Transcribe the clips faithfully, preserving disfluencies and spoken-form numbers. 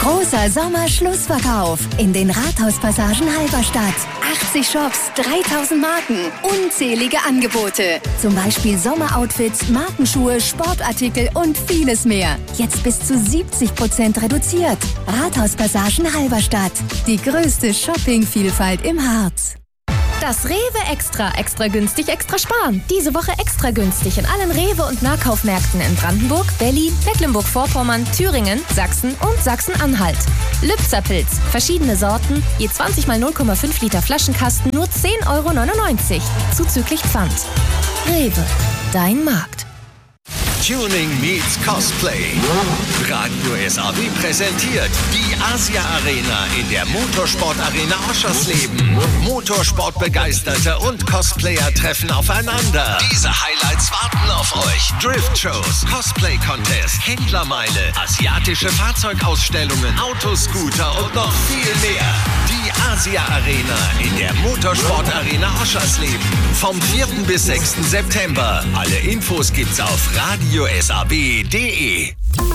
Großer Sommerschlussverkauf in den Rathauspassagen Halberstadt. achtzig Shops, dreitausend Marken, unzählige Angebote. Zum Beispiel Sommeroutfits, Markenschuhe, Sportartikel und vieles mehr. Jetzt bis zu siebzig Prozent reduziert. Rathauspassagen Halberstadt. Die größte Shoppingvielfalt im Harz. Das Rewe Extra. Extra günstig, extra sparen. Diese Woche extra günstig in allen Rewe- und Nahkaufmärkten in Brandenburg, Berlin, Mecklenburg-Vorpommern, Thüringen, Sachsen und Sachsen-Anhalt. Lübserpilz. Verschiedene Sorten. Je zwanzig mal null Komma fünf Liter Flaschenkasten nur zehn Euro neunundneunzig. Zuzüglich Pfand. Rewe. Dein Markt. Tuning meets Cosplay. Radio S A W präsentiert die Asia Arena in der Motorsport-Arena Oschersleben. Motorsportbegeisterte und Cosplayer treffen aufeinander. Diese Highlights warten auf euch. Drift-Shows, Cosplay-Contest, Händlermeile, asiatische Fahrzeugausstellungen, Autoscooter und noch viel mehr. Die Asia Arena in der Motorsport-Arena Oschersleben. Vom vierten bis sechsten September. Alle Infos gibt's auf radio S A W punkt de.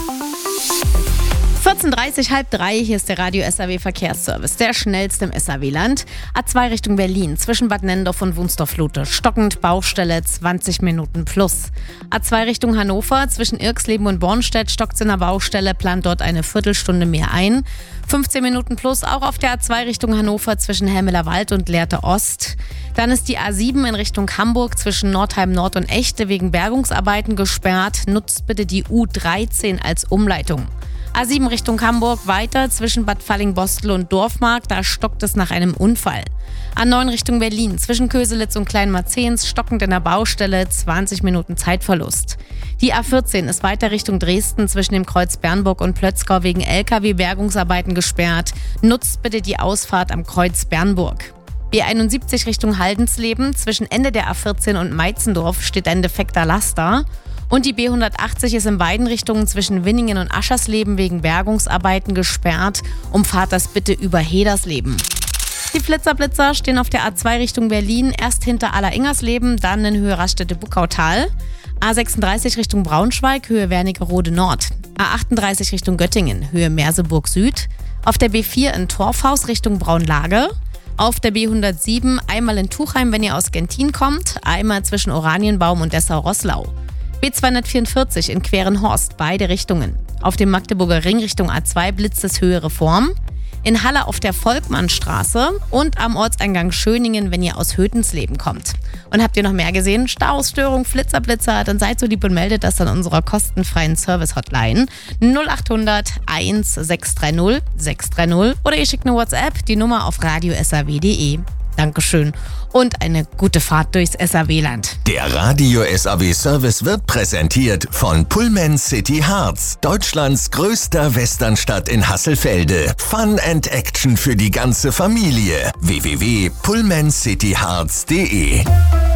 vierzehn Uhr dreißig, halb drei, hier ist der Radio S A W Verkehrsservice, der schnellste im S A W-Land. A zwei Richtung Berlin, zwischen Bad Nendorf und Wunstorf-Lute, stockend, Baustelle, zwanzig Minuten plus. A zwei Richtung Hannover, zwischen Irxleben und Bornstedt, stockt's in der Baustelle, plant dort eine Viertelstunde mehr ein. fünfzehn Minuten plus auch auf der A zwei Richtung Hannover, zwischen Helmeler Wald und Lehrte Ost. Dann ist die A sieben in Richtung Hamburg zwischen Nordheim Nord und Echte wegen Bergungsarbeiten gesperrt. Nutzt bitte die U dreizehn als Umleitung. A sieben Richtung Hamburg weiter zwischen Bad Falling-Bostel und Dorfmark, da stockt es nach einem Unfall. A neun Richtung Berlin zwischen Köselitz und Kleinmarzehns, stockend in der Baustelle, zwanzig Minuten Zeitverlust. Die A vierzehn ist weiter Richtung Dresden zwischen dem Kreuz Bernburg und Plötzgau wegen L K W-Bergungsarbeiten gesperrt. Nutzt bitte die Ausfahrt am Kreuz Bernburg. B einundsiebzig Richtung Haldensleben zwischen Ende der A vierzehn und Meitzendorf steht ein defekter Laster. Und die B hundertachtzig ist in beiden Richtungen zwischen Winningen und Aschersleben wegen Bergungsarbeiten gesperrt. Umfahrt das bitte über Hedersleben. Die Flitzerblitzer stehen auf der A zwei Richtung Berlin, erst hinter Aller-Ingersleben, dann in Höhe Raststätte-Buckautal. A sechsunddreißig Richtung Braunschweig, Höhe Wernigerode Nord. A achtunddreißig Richtung Göttingen, Höhe Merseburg Süd. Auf der B vier in Torfhaus Richtung Braunlage. Auf der B hundertsieben einmal in Tuchheim, wenn ihr aus Gentin kommt, einmal zwischen Oranienbaum und Dessau-Roßlau. B zweihundertvierundvierzig in Querenhorst, beide Richtungen. Auf dem Magdeburger Ring Richtung A zwei blitzt es Höhe Reform. In Halle auf der Volkmannstraße und am Ortseingang Schöningen, wenn ihr aus Hötensleben kommt. Und habt ihr noch mehr gesehen? Staus, Störung, Flitzer, Blitzer, dann seid so lieb und meldet das an unserer kostenfreien Service-Hotline null achthundert eins sechs drei null sechs drei null oder ihr schickt eine WhatsApp, die Nummer auf radio S A W punkt de. Dankeschön und eine gute Fahrt durchs S A W-Land. Der Radio S A W-Service wird präsentiert von Pullman City Harz, Deutschlands größter Westernstadt in Hasselfelde. Fun and Action für die ganze Familie. w w w punkt pullman city harz punkt de.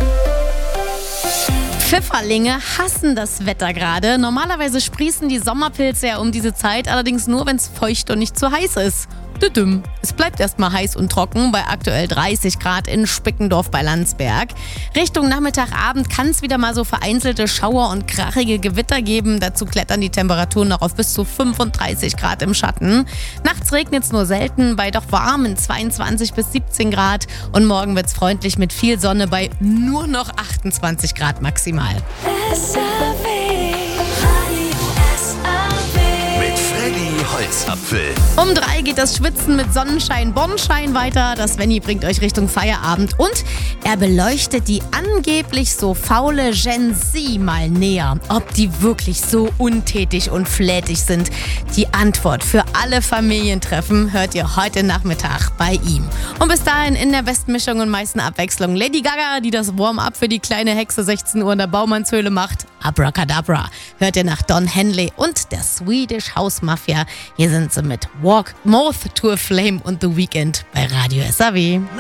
Pfifferlinge hassen das Wetter gerade. Normalerweise sprießen die Sommerpilze ja um diese Zeit, allerdings nur, wenn es feucht und nicht zu heiß ist. Düdüm. Es bleibt erstmal heiß und trocken bei aktuell dreißig Grad in Spickendorf bei Landsberg. Richtung Nachmittag, Abend kann es wieder mal so vereinzelte Schauer und krachige Gewitter geben. Dazu klettern die Temperaturen noch auf bis zu fünfunddreißig Grad im Schatten. Nachts regnet es nur selten bei doch warmen zweiundzwanzig bis siebzehn Grad. Und morgen wird es freundlich mit viel Sonne bei nur noch achtundzwanzig Grad maximal. Holzapfel. Um drei geht das Schwitzen mit Sonnenschein, Bonschein weiter. Das Svenny bringt euch Richtung Feierabend und er beleuchtet die angeblich so faule Gen Z mal näher. Ob die wirklich so untätig und flätig sind. Die Antwort für alle Familientreffen hört ihr heute Nachmittag bei ihm. Und bis dahin in der besten Mischung und meisten Abwechslung Lady Gaga, die das Warm-up für die kleine Hexe sechzehn Uhr in der Baumannshöhle macht. Abracadabra. Hört ihr nach Don Henley und der Swedish House Mafia. Hier sind sie mit Walk Moth to a Flame und The Weeknd bei Radio S A W.